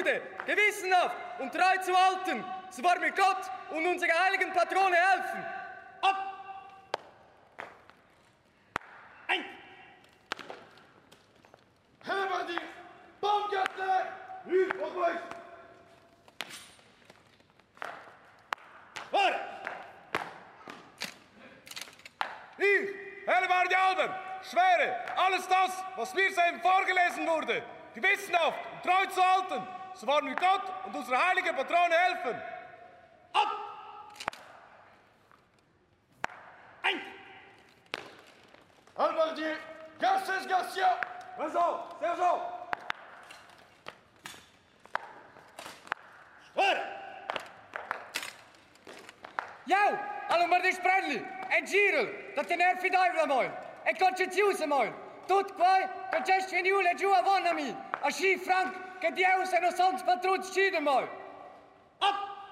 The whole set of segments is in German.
wurde, gewissenhaft und treu zu halten, so wahr mir Gott und unsere heiligen Patrone helfen. Ab! Ein! Halberdier, Baumgärtler, vorbei! Warte! Ich, Hellebardi Alben, schwöre, alles das, was mir soeben vorgelesen wurde, gewissenhaft und treu zu halten, so wahr mir Gott und unsere heilige Patrone helfen. Ab! Ein! Halberdier, Gasses, Gassia! Sergeant! Schwöre! Jau, Alberdi Sprelli, Girol, dat ten erfi d'Aivla moin, e Conceziuse moin. Tot quai, che c'è sceniule giù a Vonami, a sci Frank, che Deus e no sans patruz scide moin. Ab!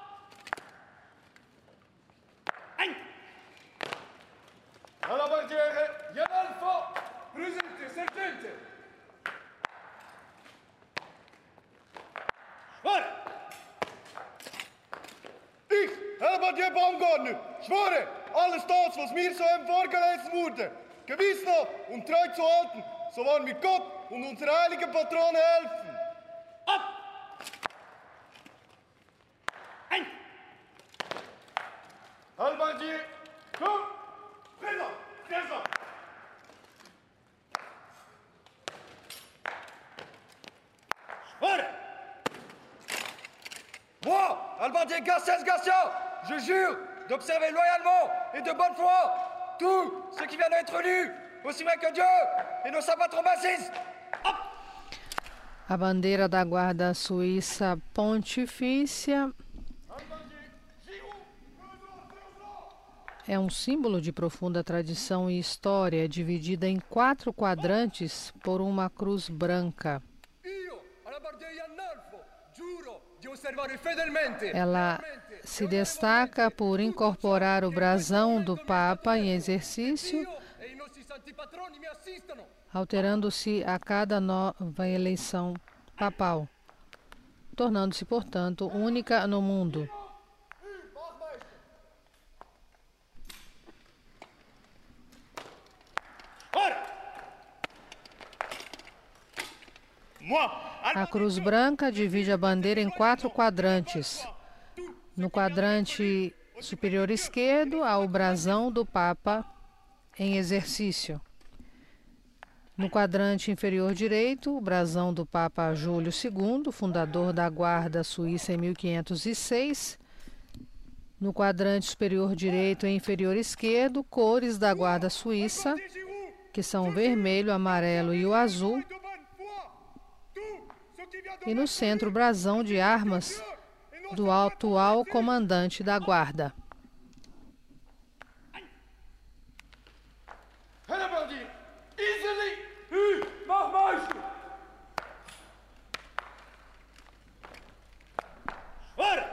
Ein! Halberdier, Janalfo! Presente, sergente! Schwöre! Ich, Hellebardi Baumgartner, schwöre, alles das, was mir soeben vorgelesen wurde, gewissenhaft und treu zu halten, so wahr mir Gott und unsere heiligen Patrone helfen. Ab! Ein! Halberdier, komm! Présent! Schwöre! Moi, Alberdi Gasses Gassia, je jure d'observer loyalement et de bonne foi tout ce qui vient d'être lu, aussi vrai que Dieu et nos saints patrons bassistes. A bandeira da Guarda Suíça Pontifícia é um símbolo de profunda tradição e história, dividida em 4 quadrantes por uma cruz branca. Ela se destaca por incorporar o brasão do Papa em exercício, alterando-se a cada nova eleição papal, tornando-se, portanto, única no mundo. A cruz branca divide a bandeira em 4 quadrantes. No quadrante superior esquerdo, há o brasão do Papa em exercício. No quadrante inferior direito, o brasão do Papa Júlio II, fundador da Guarda Suíça em 1506. No quadrante superior direito e inferior esquerdo, cores da Guarda Suíça, que são o vermelho, o amarelo e o azul. E no centro, o brasão de armas do atual comandante da Guarda. Halberdier, easily! Mach Meister! Schwöre!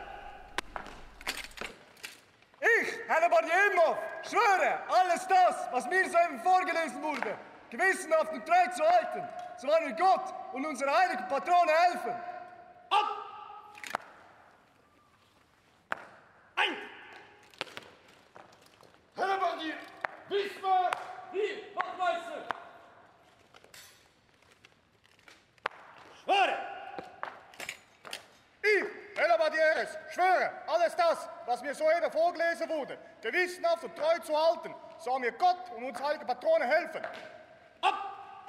Ich, Hellebardi Imhoff, schwöre, alles das, was mir soeben vorgelesen wurde, gewissenhaft und treu zu halten, so wahr mir Gott und unsere heiligen Patrone helfen. Ab! Ein! Halberdier, Wismar! Hier, Wachtmeister! Schwöre! Ich, Hellebardi Eres, schwöre, alles das, was mir soeben vorgelesen wurde, gewissenhaft und treu zu halten, so mir Gott und unsere heiligen Patrone helfen. Ab!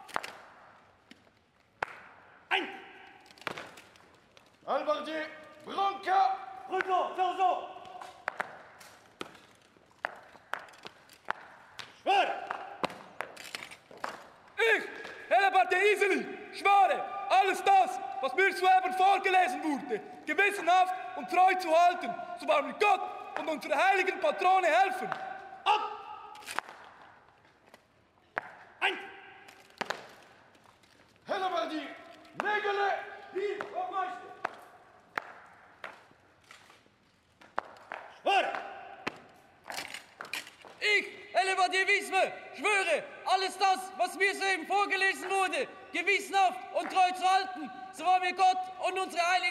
Ein! Halberdier, Branca! Présent, sergent! Schwöre! Ich, Hellebardi Iseli, schwöre, alles das, was mir soeben vorgelesen wurde, gewissenhaft und treu zu halten, so wahr mir Gott und unsere heiligen Patrone helfen. Ab! Ein! Halberdier, Nägele! Hier, Wachtmeister! Schwöre! Ich, Hellebardi Wismar, schwöre, alles das, was mir soeben vorgelesen wurde, gewissenhaft und treu zu halten, so wahr mir Gott und unsere heiligen